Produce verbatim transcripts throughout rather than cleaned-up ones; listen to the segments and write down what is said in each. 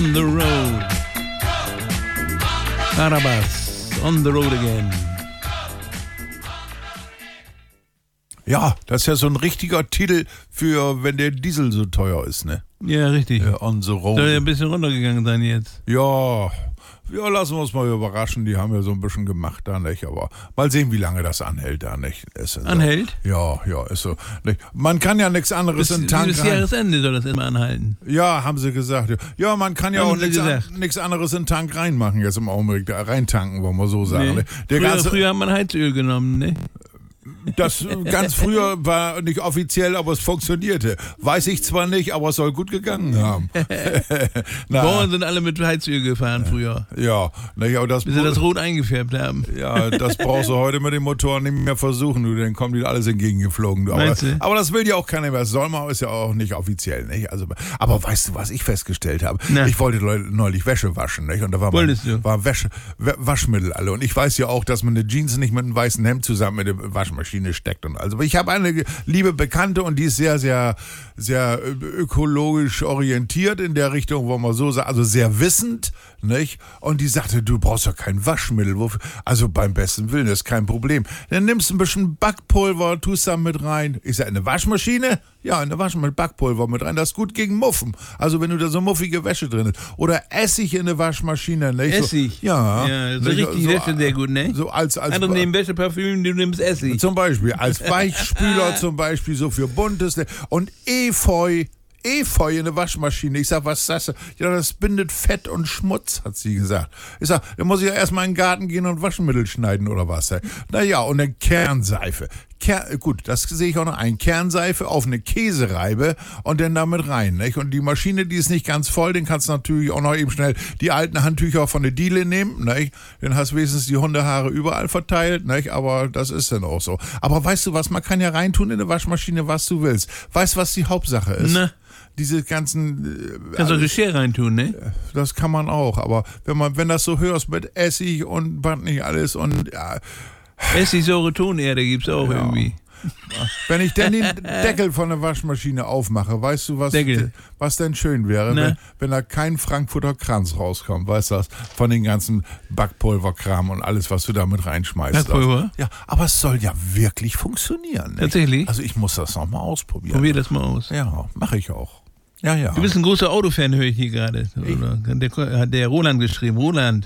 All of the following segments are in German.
on the road. Carabas, on the road again. Ja, das ist ja so ein richtiger Titel für, wenn der Diesel so teuer ist, ne? Ja, richtig. Ja, on the road. Soll ja ein bisschen runtergegangen sein jetzt. Ja, ja, lassen wir uns mal überraschen. Die haben ja so ein bisschen gemacht da, nicht? Aber mal sehen, wie lange das anhält da, nicht? Ist so. Anhält? Ja, ja, ist so. Nicht? Man kann ja nichts anderes Bis, in den Tank bis rein. Jahresende soll das immer anhalten. Ja, haben sie gesagt. Ja, man kann ja Haben auch sie nichts, an, gesagt. nichts anderes in den Tank reinmachen jetzt im Augenblick. Da reintanken, wollen wir so sagen. Nee. Ne? Der Früher, ganze, früher hat man Heizöl genommen, ne? Das ganz früher war nicht offiziell, aber es funktionierte. Weiß ich zwar nicht, aber es soll gut gegangen haben. Na, Bauern sind alle mit Heizöl gefahren früher, ja, nicht, aber das, bis sie das rot eingefärbt haben. ja, das brauchst du heute mit den Motoren nicht mehr versuchen, du, dann kommen die alles entgegengeflogen. Du. Aber, Meinst du? aber das will ja auch keiner mehr. Das soll man, ist ja auch nicht offiziell. Nicht? Also, aber weißt du, was ich festgestellt habe? Na. Ich wollte neulich Wäsche waschen, nicht? Und da war, Wolltest mein, du? war Wäsche, Waschmittel alle. Und ich weiß ja auch, dass man eine Jeans nicht mit einem weißen Hemd zusammen mit der Waschmaschine steckt. Und also ich habe eine liebe Bekannte und die ist sehr, sehr, sehr ökologisch orientiert in der Richtung, wo man so sagt, also sehr wissend, nicht? Und die sagte, du brauchst ja kein Waschmittel. Wofür? Also beim besten Willen, das ist kein Problem. Dann nimmst du ein bisschen Backpulver, tust da mit rein. Ich sage, eine Waschmaschine? Ja, eine Waschmaschine, Backpulver mit rein. Das ist gut gegen Muffen. Also wenn du da so muffige Wäsche drin hast. Oder Essig in eine Waschmaschine, nicht? Essig? So, ja. Ja, so nicht? richtig Wäsche sehr gut, ne? So als, als Andere nehmen Wäscheparfüm, du nimmst Essig. Zum Beispiel, als Weichspüler zum Beispiel, so für Buntes. Und Efeu, Efeu in eine Waschmaschine. Ich sag, was ist das? Ja, das bindet Fett und Schmutz, hat sie gesagt. Ich sag, da muss ich ja erstmal in den Garten gehen und Waschmittel schneiden oder was. Naja, und eine Kernseife. Ker- gut, das sehe ich auch noch ein. Kernseife auf eine Käsereibe und dann damit rein. Nicht? Und die Maschine, die ist nicht ganz voll, den kannst du natürlich auch noch eben schnell die alten Handtücher von der Diele nehmen. Nicht? Dann hast du wenigstens die Hundehaare überall verteilt. Nicht? Aber das ist dann auch so. Aber weißt du was, man kann ja reintun in eine Waschmaschine, was du willst. Weißt du, was die Hauptsache ist? Na. Diese ganzen... Äh, Kannst du Geschirr reintun, ne? Das kann man auch. Aber wenn man, wenn das so hörst mit Essig und was nicht alles und... Ja, Essig, Säure, Tonerde gibt's auch Ja. irgendwie. wenn ich denn den Deckel von der Waschmaschine aufmache, weißt du, was, Deckel. was denn schön wäre, Ne. wenn, wenn da kein Frankfurter Kranz rauskommt, weißt du das, von den ganzen Backpulverkram und alles, was du da mit reinschmeißt. Backpulver? Ja, aber es soll ja wirklich funktionieren. Nicht? Tatsächlich? Also ich muss das nochmal ausprobieren. Probier das mal aus. Ja, mache ich auch. Ja, ja. Du bist ein großer Autofan, höre ich hier gerade. Oder? Der hat der Roland geschrieben. Roland.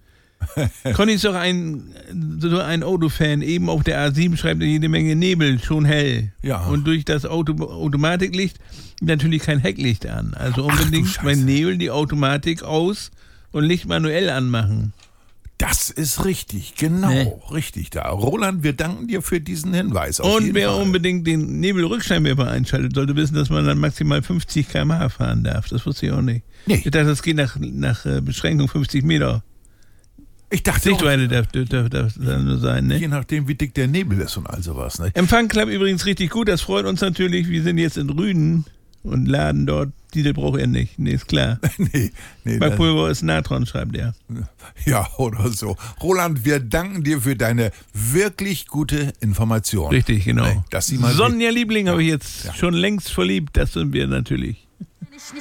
Conny ist doch ein, so ein Autofan. Eben auf der A sieben schreibt er jede Menge Nebel, schon hell. Ja. Und durch das Auto, Automatiklicht natürlich kein Hecklicht an. Also unbedingt Scheiße. bei Nebel die Automatik aus und Licht manuell anmachen. Das ist richtig, genau, Nee. richtig da. Roland, wir danken dir für diesen Hinweis. Auf Und jeden wer Fall. unbedingt den Nebelrückscheinwerfer einschaltet, sollte wissen, dass man dann maximal fünfzig Kilometer pro Stunde fahren darf. Das wusste ich auch nicht. Nee. Ich dachte, das geht nach, nach äh, Beschränkung fünfzig Meter. Ich dachte auch, Sichtweite darf, darf, darf dann nur sein, ne? je nachdem, wie dick der Nebel ist und all sowas. Ne? Empfang klappt übrigens richtig gut, das freut uns natürlich. Wir sind jetzt in Rüden und laden dort. Diesel braucht er nicht, nee, ist klar. nee, nee, Bei das- Pulver ist Natron, schreibt er. ja, oder so. Roland, wir danken dir für deine wirklich gute Information. Richtig, genau. Ne? Dass sie mal Sonja Liebling habe ich jetzt Ja. schon längst verliebt, das sind wir natürlich.